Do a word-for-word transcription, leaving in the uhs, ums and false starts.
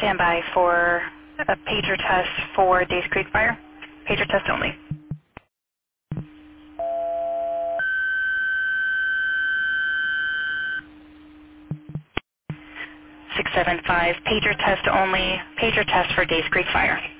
Stand by for a pager test for Days Creek Fire. Pager test only. six seven five, pager test only. Pager test for Days Creek Fire.